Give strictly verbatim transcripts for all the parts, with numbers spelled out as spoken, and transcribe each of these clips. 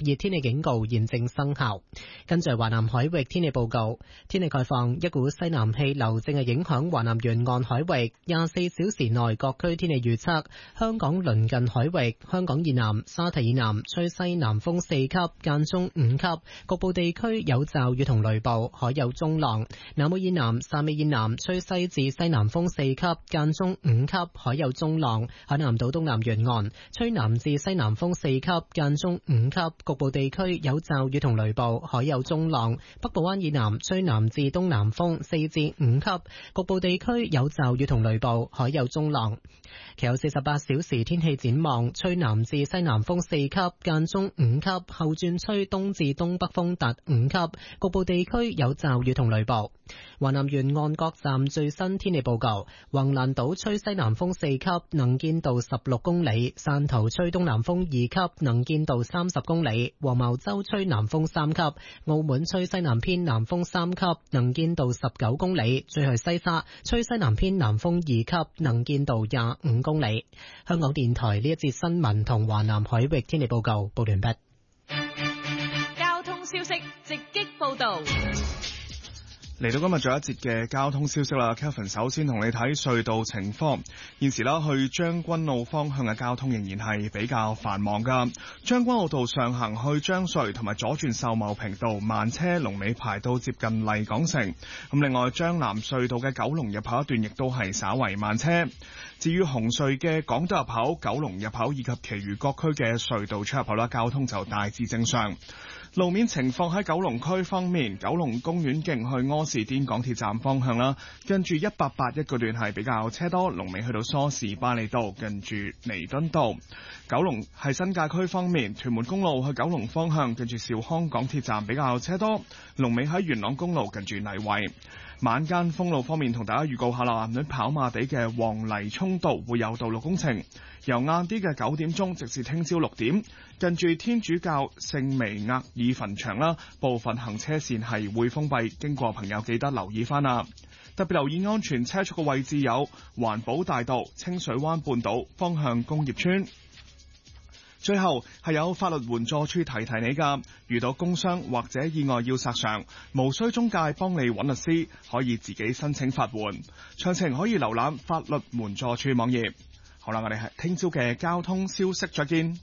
熱天氣警告現正生效。跟住華南海域天氣報告，天氣概況，一股西南氣流正係影響華南沿岸海域，廿四小時內各區天氣預測：香港鄰近海域、香港以南、沙堤以南吹西南風四級，間中五級，局部地區有驟雨同雷暴，海有中浪。南澳以南、汕尾以南吹西至西南風四級，間中五級，海有中浪。海南島東南沿岸吹南至西南風四級，間中五級，局部地區有驟雨同雷暴，海有中浪。北部灣以南吹南至東南風四至五級，局部地區有驟雨同雷暴，海有中浪。其後四十八小時天氣展望，吹南至西南風四級，間中五級，後轉吹東至東北風達五級，局部地區有驟雨同雷暴。華南沿岸各站最新天氣報告：橫瀾島吹西南風四級，能見度十六公里；汕頭吹東南風二級，能見度三十公里；黃茅洲吹南風三級；澳門吹西南偏南風三級，能見度十九公里；最後西沙吹西南偏南風二級，能見度廿五公里。香港電台呢一節新聞同華南海域天氣報告報完畢。 交通消息直擊報道。 嚟到今日最後一節嘅交通消息啦 Kelvin 首先同你睇隧道情況。現時啦，去將軍澳方向嘅交通仍然係比較繁忙噶。將軍澳道上行去將隧同埋左轉秀茂坪道慢車，龍尾排到接近麗港城。咁另外將南隧道嘅九龍入口一段亦都係稍為慢車。至於紅隧嘅港島入口、九龍入口以及其餘各區嘅隧道出入口啦，交通就大致正常。路面情況喺九龍區方面，九龍公園徑去柯士甸港鐵站方向啦，近住一八八一個段係比較車多，龍尾去到梳士巴利道，近住彌敦道。九龍係新界區方面，屯門公路去九龍方向，近住兆康港鐵站比較車多，龍尾喺元朗公路近住泥圍。晚間封路方面，同大家預告下啦，喺跑馬地嘅黃泥涌道會有道路工程，由晏啲嘅九點鐘直至聽朝六點，近住天主教聖彌額爾墳場啦，部分行車線係會封閉，經過朋友記得留意翻啦。特別留意安全車速嘅位置有環保大道、清水灣半島方向工業村。最後係有法律援助處提提你㗎，遇到工傷或者意外要索償，無需中介幫你揾律師，可以自己申請法援。詳情可以瀏覽法律援助處網頁。好啦，我哋係聽朝嘅交通消息，再見。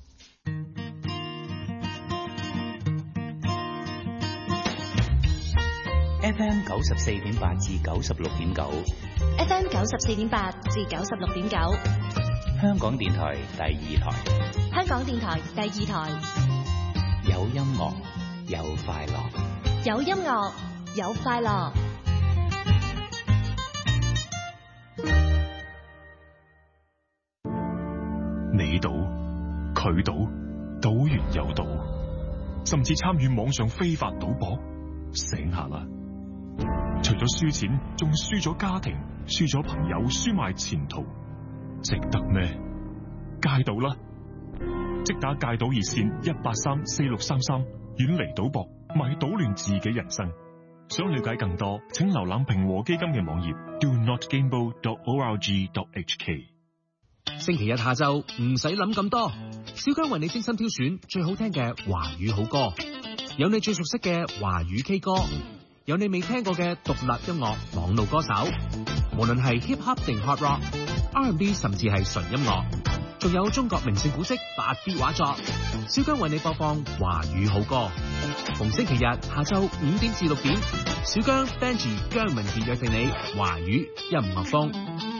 F M 九十四點八至九十六點九 ，F M 九十四點八至九十六點九， 香港電台第二台。 香港電台第二台， 有音樂，有快樂， 有音樂，有快樂。 你賭，佢賭，賭完又賭，甚至參與網上非法賭博，醒下啦！除咗輸錢，仲輸咗家庭，輸咗朋友，輸埋前途，值得咩？戒賭啦！即打戒賭熱線一八三四六三三，遠離賭博，咪搗亂自己人生。想了解更多，請瀏覽平和基金嘅網頁 do not gamble dot org dot h k。 星期日下晝唔使諗咁多，小姜為你精心挑選最好聽嘅華語好歌，有你最熟悉嘅華語 K 歌，有你未聽過嘅獨立音樂網路歌手，無論係 hip hop 定 hard rock、R and B 甚至係純音樂，仲有中國名勝古蹟八 B 畫作，小姜為你播放華語好歌。逢星期日下晝五點至六點，小姜 Benji 姜文傑約定你華語音樂風。